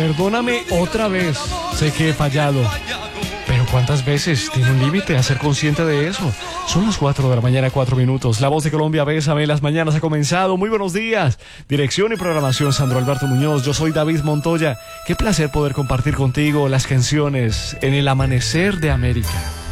Perdóname otra vez. Sé que he fallado. Pero ¿cuántas veces? Tiene un límite a ser consciente de eso. Son las 4 de la mañana, 4 minutos. La Voz de Colombia, Bésame las mañanas ha comenzado. Muy buenos días. Dirección y programación, Sandro Alberto Muñoz. Yo soy David Montoya. Qué placer poder compartir contigo las canciones en el amanecer de América.